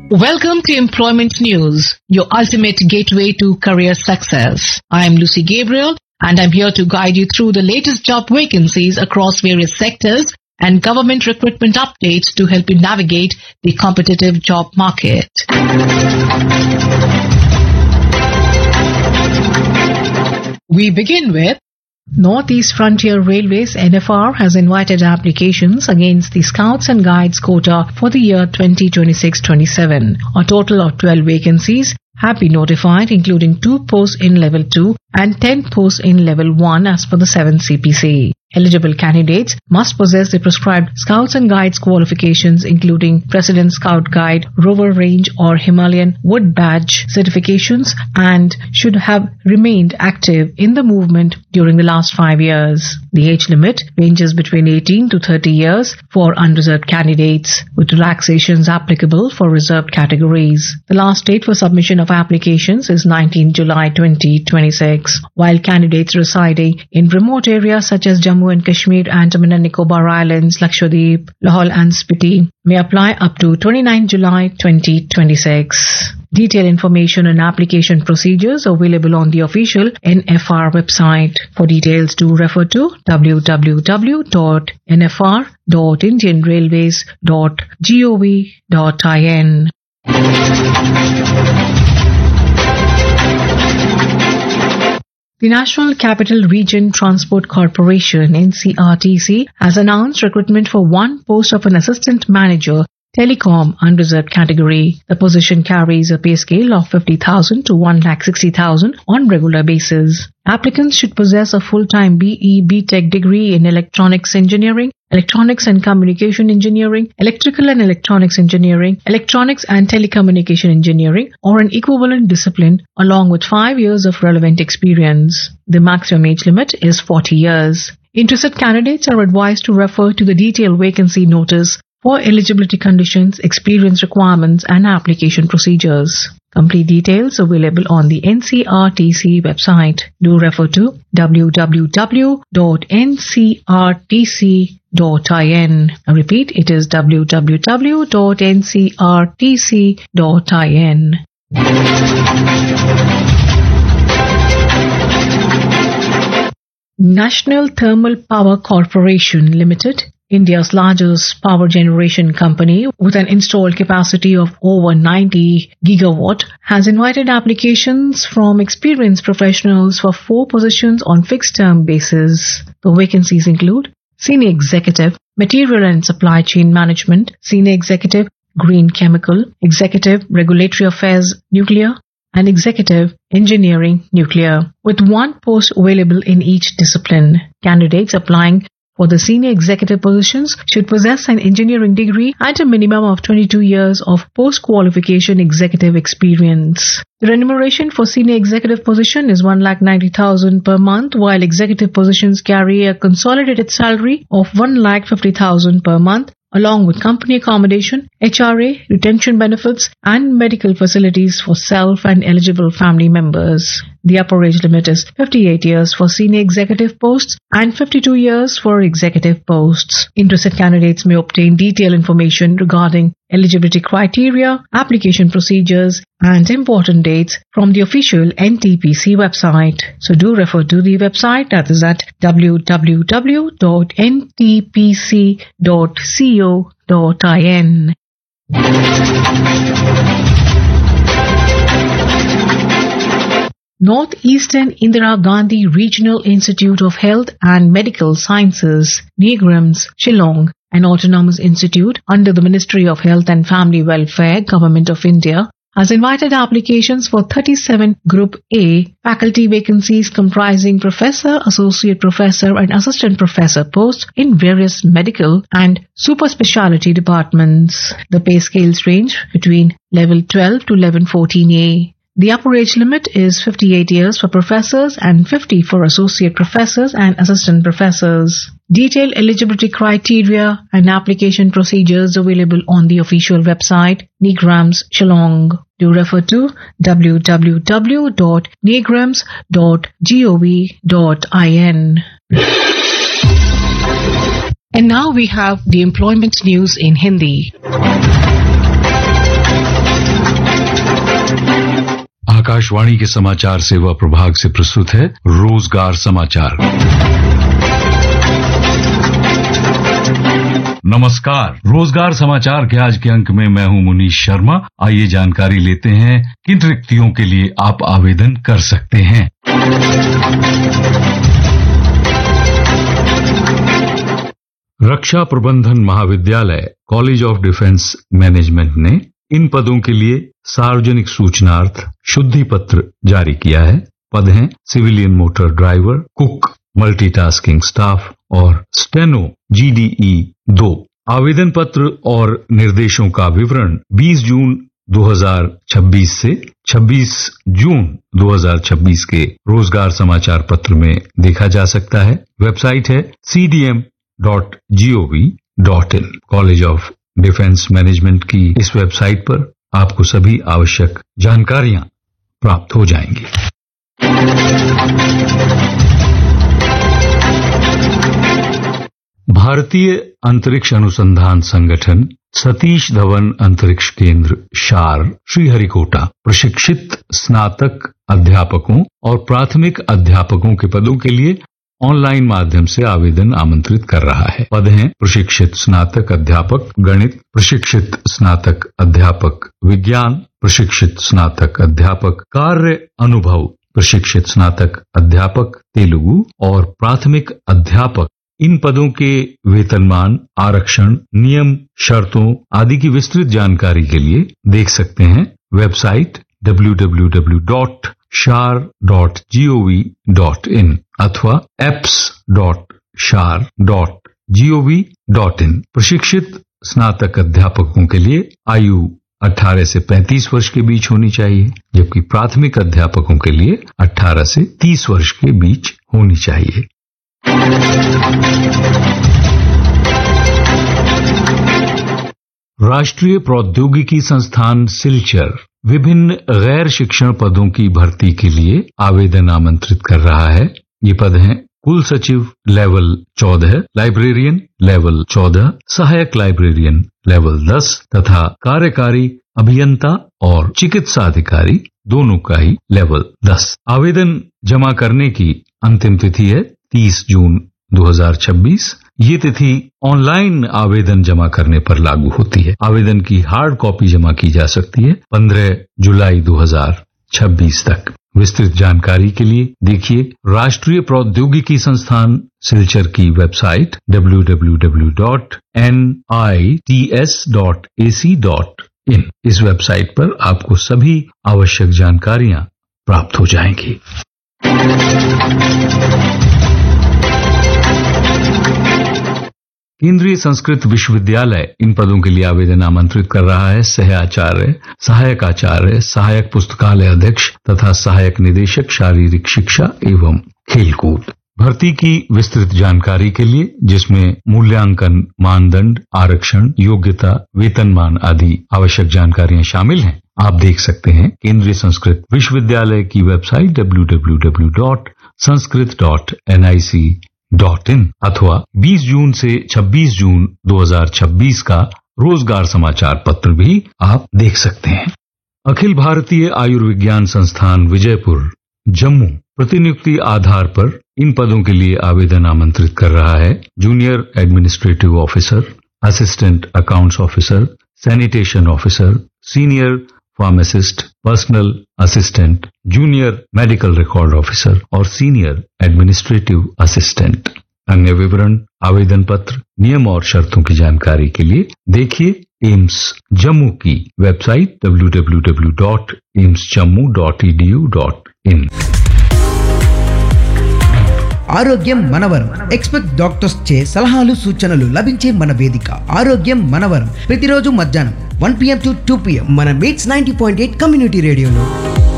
Welcome to Employment News, your ultimate gateway to career success. I am Lucy Gabriel and I'm here to guide you through the latest job vacancies across various sectors and government recruitment updates to help you navigate the competitive job market. We begin with Northeast Frontier Railways NFR has invited applications against the Scouts and Guides quota for the year 2026-27. A total of 12 vacancies have been notified, including 2 posts in Level 2 and 10 posts in Level 1 as per the 7th CPC. Eligible candidates must possess the prescribed Scouts and Guides qualifications, including President Scout Guide, Rover Range or Himalayan Wood Badge certifications, and should have remained active in the movement during the last 5 years. The age limit ranges between 18 to 30 years for unreserved candidates, with relaxations applicable for reserved categories. The last date for submission of applications is 19 July 2026, while candidates residing in remote areas such as Jammu and Kashmir, Andaman and Nicobar Islands, Lakshadweep, Lahore and Spiti may apply up to 29 July 2026. Detailed information and application procedures available on the official NFR website. For details, do refer to www.nfr.indianrailways.gov.in. The National Capital Region Transport Corporation (NCRTC) has announced recruitment for 1 post of an assistant manager Telecom unreserved category. The position carries a pay scale of 50,000 to 1,60,000 on regular basis. Applicants should possess a full-time BE BTech degree in Electronics Engineering, Electronics and Communication Engineering, Electrical and Electronics Engineering, Electronics and Telecommunication Engineering, or an equivalent discipline, along with 5 years of relevant experience. The maximum age limit is 40 years. Interested candidates are advised to refer to the detailed vacancy notice for eligibility conditions, experience requirements, and application procedures. Complete details available on the NCRTC website. Do refer to www.ncrtc.in. I repeat, it is www.ncrtc.in. National Thermal Power Corporation Limited, India's largest power generation company with an installed capacity of over 90 gigawatt, has invited applications from experienced professionals for 4 positions on fixed-term basis. The vacancies include Senior Executive, Material and Supply Chain Management, Senior Executive, Green Chemical, Executive, Regulatory Affairs, Nuclear, and Executive Engineering, Nuclear, with 1 post available in each discipline. Candidates applying for the senior executive positions should possess an engineering degree and a minimum of 22 years of post-qualification executive experience. The remuneration for senior executive position is 1,90,000 per month, while executive positions carry a consolidated salary of 1,50,000 per month, along with company accommodation, HRA, retention benefits, and medical facilities for self and eligible family members. The upper age limit is 58 years for senior executive posts and 52 years for executive posts. Interested candidates may obtain detailed information regarding eligibility criteria, application procedures, and important dates from the official NTPC website. So do refer to the website, that is at www.ntpc.co.in. Northeastern Indira Gandhi Regional Institute of Health and Medical Sciences, NIGRIMS, Shillong, an autonomous institute under the Ministry of Health and Family Welfare, Government of India, has invited applications for 37 Group A faculty vacancies comprising professor, associate professor, and assistant professor posts in various medical and super specialty departments. The pay scales range between level 12 to level 14A. The upper age limit is 58 years for professors and 50 for associate professors and assistant professors. Detailed eligibility criteria and application procedures available on the official website, NIGRIMS, Shillong. Do refer to www.nigrims.gov.in. And now we have the employment news in Hindi. Akashvani के समाचार सेवा प्रभाग से प्रस्तुत है रोजगार समाचार। नमस्कार, रोजगार समाचार के आज के अंक में मैं हूं मुनीश शर्मा। आइए जानकारी लेते हैं किन रिक्तियों के लिए आप आवेदन कर सकते हैं। रक्षा प्रबंधन महाविद्यालय कॉलेज ऑफ डिफेंस मैनेजमेंट ने इन पदों के लिए सार्वजनिक सूचनार्थ शुद्धि पत्र जारी किया है। पद हैं civilian motor driver, cook, multitasking staff और स्टेनो GDE 2। आवेदन पत्र और निर्देशों का विवरण 20 जून 2026 से 26 जून 2026 के रोजगार समाचार पत्र में देखा जा सकता है। वेबसाइट है cdm.gov.in। College of defence management की इस वेबसाइट पर आपको सभी आवश्यक जानकारियां प्राप्त हो जाएंगी। भारतीय अंतरिक्ष अनुसंधान संगठन सतीश धवन अंतरिक्ष केंद्र शार श्रीहरिकोटा प्रशिक्षित स्नातक अध्यापकों और प्राथमिक अध्यापकों के पदों के लिए ऑनलाइन माध्यम से आवेदन आमंत्रित कर रहा है। पद हैं प्रशिक्षित स्नातक अध्यापक गणित, प्रशिक्षित स्नातक अध्यापक विज्ञान, प्रशिक्षित स्नातक अध्यापक कार्य अनुभव, प्रशिक्षित स्नातक अध्यापक तेलुगु और प्राथमिक अध्यापक। इन पदों के वेतनमान, आरक्षण, नियम, शर्तों आदि की विस्तृत जानकारी के लिए देख सकते हैं वेबसाइट www.shar.gov.in अथवा apps.shar.gov.in। प्रशिक्षित स्नातक अध्यापकों के लिए आयु 18 से 35 वर्ष के बीच होनी चाहिए, जबकि प्राथमिक अध्यापकों के लिए 18 से 30 वर्ष के बीच होनी चाहिए। राष्ट्रीय प्रौद्योगिकी संस्थान सिलचर विभिन्न गैर शिक्षण पदों की भर्ती के लिए आवेदन आमंत्रित कर रहा है। ये पद हैं कुल सचिव लेवल 14, लाइब्रेरियन लेवल 14, सहायक लाइब्रेरियन लेवल 10 तथा कार्यकारी अभियंता और चिकित्सा अधिकारी दोनों का ही लेवल 10। आवेदन जमा करने की अंतिम तिथि है 30 जून 2026। ये तिथि ऑनलाइन आवेदन जमा करने पर लागू होती है। आवेदन की हार्ड कॉपी जमा की जा सकती है 15 जुलाई 2026 तक। विस्तृत जानकारी के लिए देखिए राष्ट्रीय प्रौद्योगिकी संस्थान सिलचर की वेबसाइट www.nits.ac.in। इस वेबसाइट पर आपको सभी आवश्यक जानकारियां प्राप्त हो जाएंगी। केंद्रीय संस्कृत विश्वविद्यालय इन पदों के लिए आवेदन आमंत्रित कर रहा है। सह आचार्य, सहायक आचार्य, सहायक पुस्तकालय अध्यक्ष तथा सहायक निदेशक शारीरिक शिक्षा एवं खेलकूद। भर्ती की विस्तृत जानकारी के लिए, जिसमें मूल्यांकन, मानदंड, आरक्षण, योग्यता, वेतनमान आदि आवश्यक जानकारियां शामिल हैं, आप देख सकते हैं केंद्रीय संस्कृत विश्वविद्यालय की वेबसाइट www.sanskrit.nic.in अथवा 20 जून से 26 जून 2026 का रोजगार समाचार पत्र भी आप देख सकते हैं। अखिल भारतीय आयुर्विज्ञान संस्थान विजयपुर जम्मू प्रतिनियुक्ति आधार पर इन पदों के लिए आवेदन आमंत्रित कर रहा है। Junior administrative officer, assistant accounts officer, sanitation officer, senior pharmacist, personal assistant, junior medical record officer और सीनियर एडमिनिस्ट्रेटिव असिस्टेंट। अन्य विवरण, आवेदन पत्र, नियम और शर्तों की जानकारी के लिए देखिए एम्स जम्मू की वेबसाइट www.aimsjammu.edu.in। ఆరోగ్యం మనవరం ఎక్స్పెక్ట్ డాక్టర్స్ చే సలహాలు సూచనలు లభించే మన వేదిక ఆరోగ్యం మనవరం ప్రతిరోజు మధ్యాహ్నం 1 PM to 2 PM మన మీట్స్ 90.8 కమ్యూనిటీ రేడియోలో